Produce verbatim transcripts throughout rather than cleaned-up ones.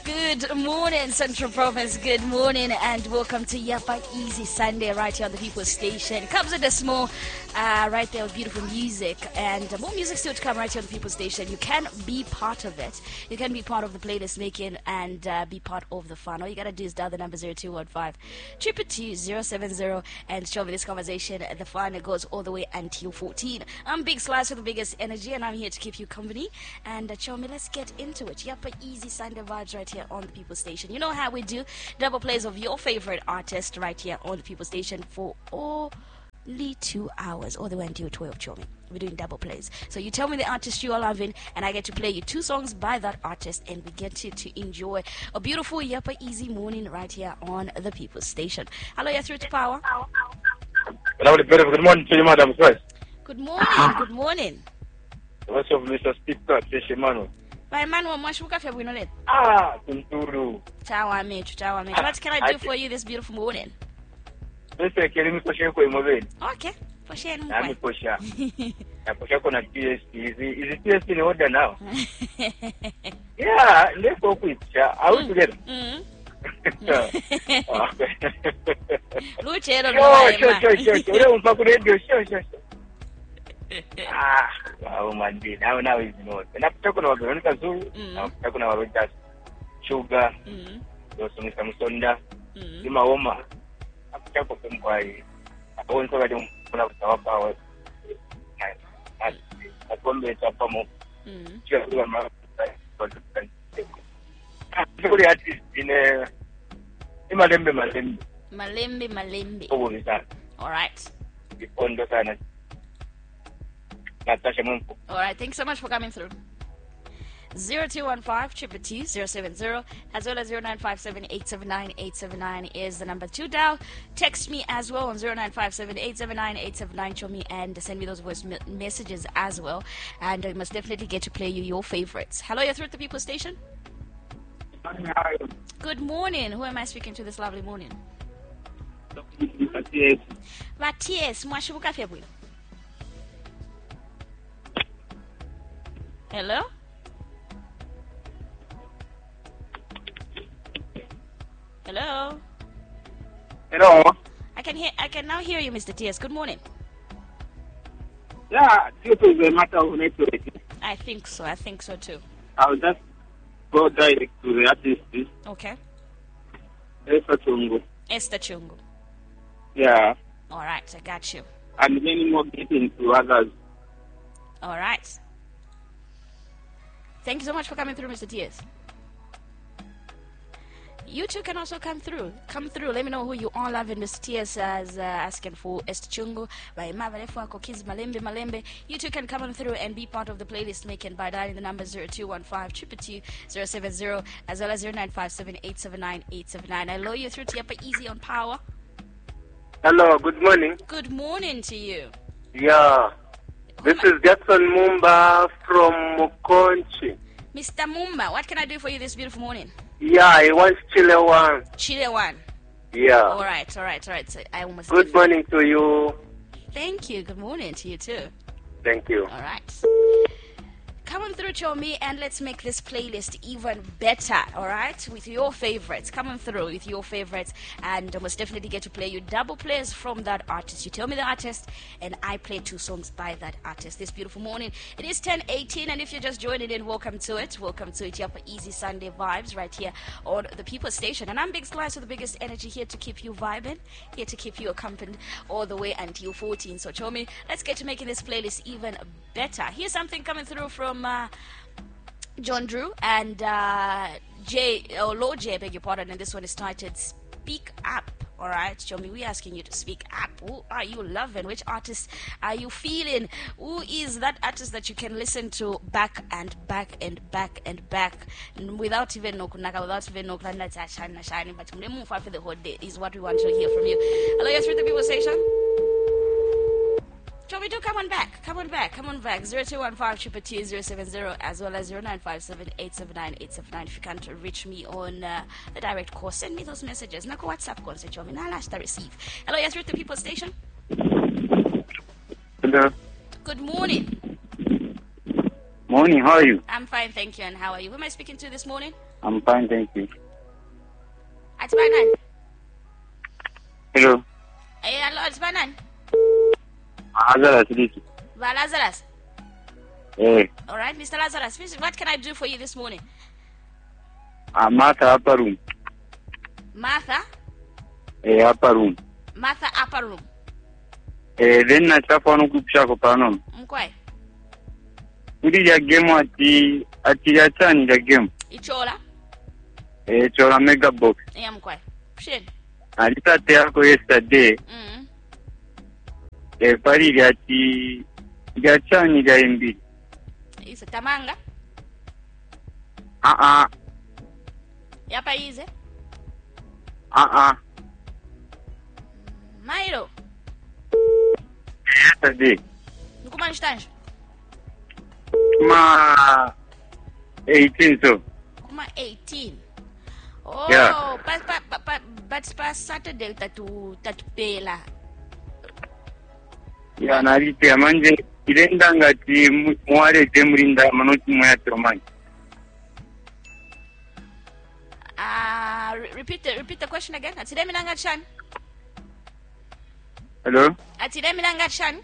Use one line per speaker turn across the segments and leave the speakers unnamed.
Good morning, Central Province. Good morning, and welcome to Yapa Easy Sunday right here on the People's Station. Comes with a small, uh, right there with beautiful music, and more music still to come right here on the People's Station. You can be part of it. You can be part of the playlist making and uh, be part of the fun. All you gotta do is dial the number zero two one five triple two zero seven zero and show me this conversation. The fun goes all the way until fourteen. I'm Big Slice with the biggest energy, and I'm here to keep you company. And uh, show me, let's get into it. Yapa Easy Sunday vibes right here on the People's Station. You know how we do double plays of your favorite artist right here on the People's Station for only two hours, all the way until twelve. Show me, we're doing double plays. So you tell me the artist you are loving, and I get to play you two songs by that artist, and we get you to enjoy a beautiful Yapa Easy morning right here on the People's Station. Hello, you're through to Power.
Good morning to you, Madam First.
Good morning. Good morning.
What's up, Mister Speaker? Teshimano.
By Manuel Mwashuka Fabinolet.
Ah, Tunturu.
Chawa Mitch, Chawa Mitch. What can I do for you this beautiful morning?
Mister Kelly Koshen ko imove.
Okay. Koshen mo.
Nami kosha. Na kosha ko na T S T. Is is T S T in order now? Yeah, let's go with ya. Are we together?
Mm.
Okay.
Luchero
no. Sure, sure, sure, sure. Ule umpa ku radio. Sure, sure, sure. Ah, wow, man. Now, now is no. Na kutako na Veronica Zulu. Na kutako na Veronica Sugar. Mm. Doso Mister Musonda. Mm. Ima Oma. Na kutako kumkwai. Ako nso kati muna kutawapa wa. Na na kombe chapa mo. Mm. Chia kwa ma. Kuli artist ine. Malembe malembe.
Malembe malembe.
Oh, is that?
All right.
Ipondo sana. Natasha Mumpo.
All right, thanks so much for coming through. zero two one five triple two zero seven zero as well as zero nine five seven eight seven nine eight seven nine is the number to dial. Text me as well on zero nine five seven eight seven nine eight seven nine. Show me and send me those voice me- messages as well. And I must definitely get to play you your favorites. Hello, you're through at the People's Station. Good morning. Who am I speaking to this lovely morning? Matthias, mwashubuka fyabwi. Hello? Hello?
Hello?
I can hear I can now hear you, Mister T S. Good morning.
Yeah, this is a matter of network.
I think so. I think so too.
I'll just go direct to the artist.
Okay.
Esther Chungu.
Esther Chungu.
Yeah.
All right, I got you.
And many more getting to others.
All right. Thank you so much for coming through, Mister T S. You two can also come through. Come through. Let me know who you are loving. Mister T S is uh, asking for Esther Chungu by Mavalefu Kids Malembe Malembe. You two can come on through and be part of the playlist making by dialing the number zero two one five triple two zero seven zero as well as zero nine five seven eight seven nine eight seven nine. Hello, you're through to Yapa Easy on Power.
Hello, good morning.
Good morning to you.
Yeah. This is Jackson Mumba from Mukonchi.
Mister Mumba, what can I do for you this beautiful morning?
Yeah, I want Chile one.
Chile one.
Yeah.
All right, all right, all right. So I almost.
Good morning to you.
Thank you. Good morning to you too.
Thank you.
All right. Come on through, Chomi, and let's make this playlist even better, all right? With your favorites. Come on through with your favorites, and I must definitely get to play you double plays from that artist. You tell me the artist, and I play two songs by that artist this beautiful morning. It is ten eighteen, and if you're just joining in, welcome to it. Welcome to it, Yapa Easy Sunday vibes right here on the People's Station. And I'm Big Slice with the biggest energy, here to keep you vibing, here to keep you accompanied all the way until fourteen. So, Chomi, let's get to making this playlist even better. Here's something coming through from uh, John Drew and uh, J, or Lord J, I beg your pardon, and this one is titled Speak Up. All right, show me. We're asking you to speak up. Who are you loving? Which artist are you feeling? Who is that artist that you can listen to back and back and back and back without even no kunaka, without even no klanda shine shining, but move for the whole day is what we want to hear from you. Hello, yes, with the People Station. Joey, do come on back. Come on back. Come on back. zero two one five triple two zero seven zero as well as zero nine five seven eight seven nine eight seven nine. If you can't reach me on uh, the direct call, send me those messages. Nako WhatsApp call, say Joey. Now last I receive. Hello, yes, with the People Station.
Hello.
Good morning.
Morning, how are you?
I'm fine, thank you. And how are you? Who am I speaking to this morning?
I'm fine, thank you.
Atibanan.
Hello.
Hey, hello, Atibanan.
Lazarus, listen.
Va Lazarus.
Hey,
All right, Mister Lazarus. Mister What can I do for you this morning?
uh, Martha upper room.
Martha.
Hey, upper room.
Martha upper room.
Hey, then na chafa no kupsha ko panom.
Mkwai.
Uri ya game ati ati ya chani ya game.
Ichola.
Eh, chola mega box.
Yeah, mkwai. Shin.
Alita te yako yesterday.
Mm.
Eh, pari ya ati ya chani ya imbi.
Isa tamanga.
Ah ah.
Yapa ize.
Ah ah.
Mairo.
Yesterday.
Nkuma nshitanje.
Ma eighteen so.
Kuma eighteen. Oh,
Yeah.
but but but but but but Saturday tatu tatupela.
Ya nalite manje ilenda ngati mware temrinda manoti moya tromani.
Ah, uh, repeat the repeat the question again. Atide minanga chan.
Hello.
Atide minanga chan.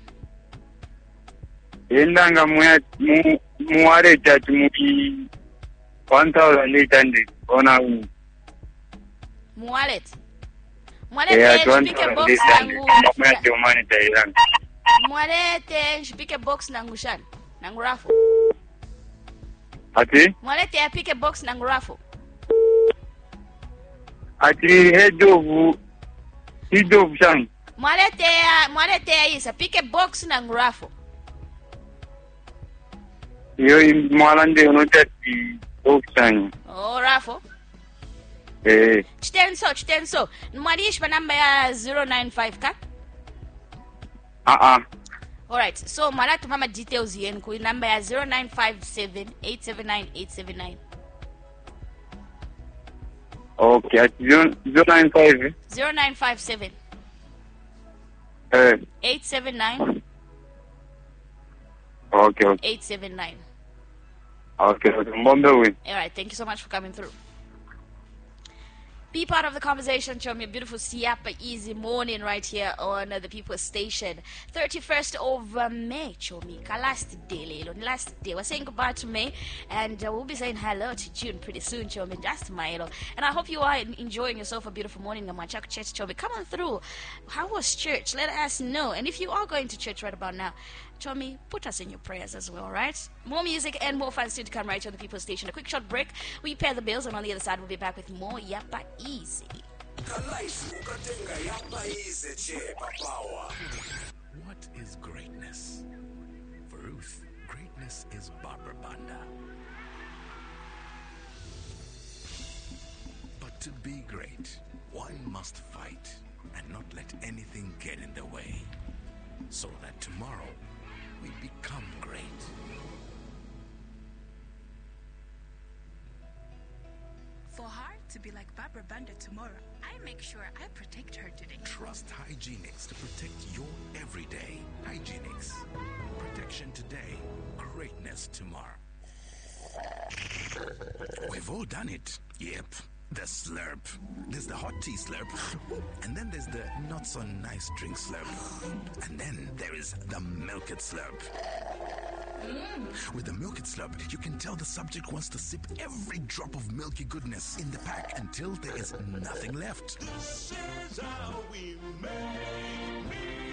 Ilenda moya mu mware tatu muki one thousand eight hundred ona u.
Muwalet. Muwalet
Yeah,
nshipike box nangu.
Moya tromani tairanga.
Mwalete nshipike box nangu shan. Nangu rafu.
Ati?
Mwalete apike box nangu rafu.
Ati head of head of shan.
Mwalete ya mwalete ya isa pike box nangu rafu.
Yo mwalande onotati of shan.
Oh, rafu.
Eh.
Chitenso, chitenso. Mwalish pa namba ya zero nine five ka?
Ah ah.
Alright, so mwalatu mama details yen ku namba ya zero nine five seven eight seven nine eight seven nine.
Okay, ati zero nine five.
zero nine five seven
Eh.
eight seven nine
Okay, okay.
eight seven nine.
Okay, okay. Mbombe win.
Alright, thank you so much for coming through. Be part of the conversation. Show me a beautiful Siapa easy morning right here on uh, the People's Station. thirty-first of uh, May, Chomika. Last day, Lelo. Last day. We're saying goodbye to May, and uh, we'll be saying hello to June pretty soon, Chomi. Just Milo. And I hope you are enjoying yourself a beautiful morning. Namachak Church, Chomi. Come on through. How was church? Let us know. And if you are going to church right about now, Chomi, put us in your prayers as well, right? More music and more fun still to come right here on the People's Station. A quick short break. We pay the bills, and on the other side, we'll be back with more Yapa Easy.
What is greatness? For Ruth, greatness is Barbara Banda. But to be great, one must fight and not let anything get in the way, so that tomorrow we become great.
For her to be like Barbara Banda tomorrow, I make sure I protect her today.
Trust Hygienix to protect your everyday. Hygienix. Protection today, greatness tomorrow. We've all done it. Yep. The slurp. There's the hot tea slurp. And then there's the not so nice drink slurp. And then there is the milk it slurp. With the Milk It Slurp, you can tell the subject wants to sip every drop of milky goodness in the pack until there is nothing left. This is how we make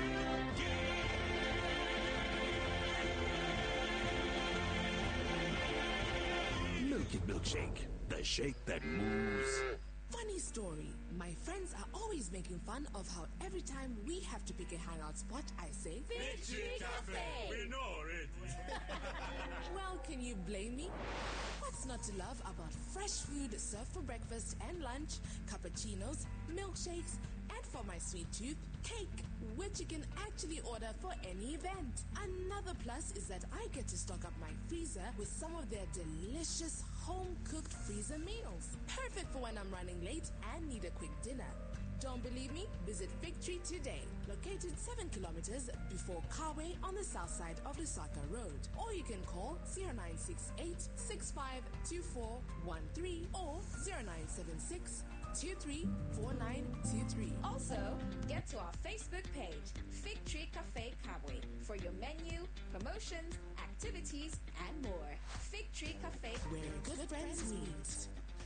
Milk It Milkshake, the shake that moves.
Funny story. My friends are always making fun of how every time we have to pick a hangout spot, I say, Victory Cafe!
We know already.
Well, can you blame me? What's not to love about fresh food served for breakfast and lunch, cappuccinos, milkshakes, and for my sweet tooth, cake, which you can actually order for any event. Another plus is that I get to stock up my freezer with some of their delicious home-cooked freezer meals. Perfect for when I'm running late and need a quick dinner. Don't believe me? Visit Fig Tree today, located seven kilometers before Kawe on the south side of Lusaka Road. Or you can call zero nine six eight, six five two four one three or zero nine seven six, two three four nine two three.
Also, get to our Facebook page, Fig Tree Cafe Kabwe, for your menu, promotions, activities, and more. Fig Tree Cafe,
Where good friends meet.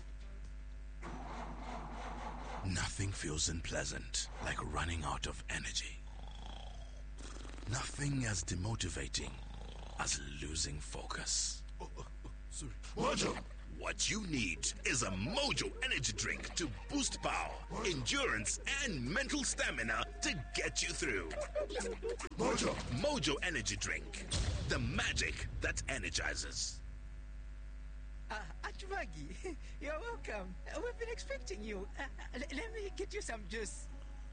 Nothing feels unpleasant like running out of energy. Nothing as demotivating as losing focus.
Oh, oh, oh, sorry.
Mojo! What you need is a Mojo energy drink to boost power, endurance, and mental stamina to get you through.
Mojo!
Mojo energy drink. The magic that energizes.
Uh, Aunt Maggie, you're welcome. Uh, we've been expecting you. Uh, l- let me get you some juice.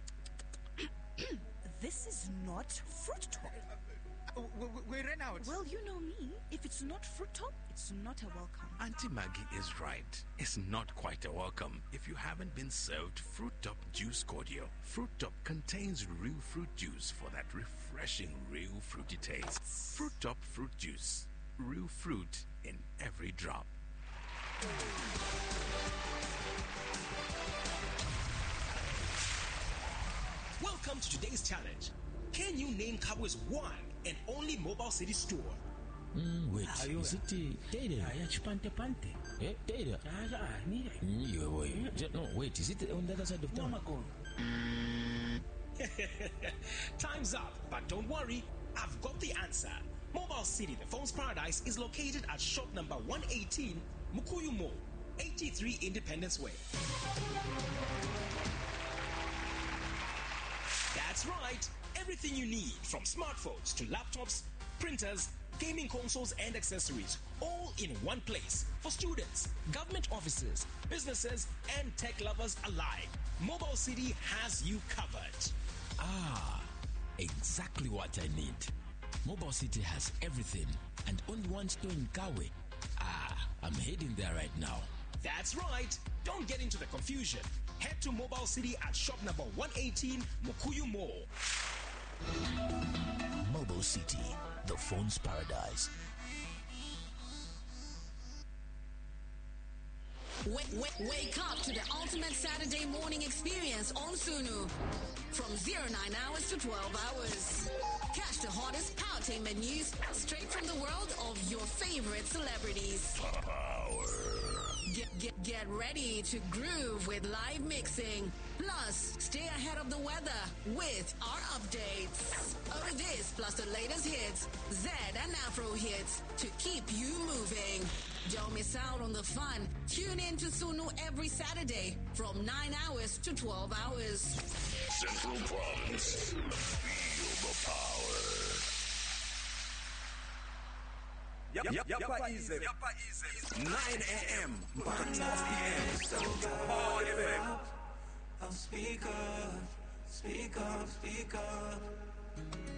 This is not Fruit Top.
Uh, we, we- we ran out.
Well, you know me. If it's not Fruit Top, it's not a welcome.
Auntie Maggie is right. It's not quite a welcome if you haven't been served Fruit Top Juice Cordial. Fruit Top contains real fruit juice for that refreshing, real fruity taste. Fruit Top Fruit Juice. Real fruit in every drop.
Welcome to today's challenge. Can you name Kabwe's one and only Mobile City store?
Mm, wait, is it uh, Data? Pante Pante. Eh, Data? Mm, yeah, wait. Just- No, wait, is it on the other side of town?
Time's up, but don't worry, I've got the answer. Mobile City, the phone's paradise, is located at shop number one eighteen, Mukuyu Mall, eighty-three Independence Way. That's right, everything you need, from smartphones to laptops, printers, gaming consoles, and accessories, all in one place for students, government offices, businesses, and tech lovers alike. Mobile City has you covered.
Ah, exactly what I need. Mobile City has everything and only one store in Kawe. Ah, I'm heading there right now.
That's right. Don't get into the confusion. Head to Mobile City at shop number one eighteen, Mukuyu Mall.
Mobile City, the phone's paradise.
Wake, wake, wake up to the ultimate Saturday morning experience on Sunu. From zero nine hours to twelve hours. Catch the hottest powertainment news straight from the world of your favorite celebrities.
Power.
Get, get, get ready to groove with live mixing. Plus, stay ahead of the weather with our updates. Oh, this plus the latest hits, Z and Afro hits to keep you moving. Don't miss out on the fun. Tune in to Sunu every Saturday from nine hours to twelve hours.
Central Province. Feel the power.
Yep, yep, yep, yep, easy. nine a.m. mpaka twelve p.m. Power F M.
I'll speak up, speak up, speak up.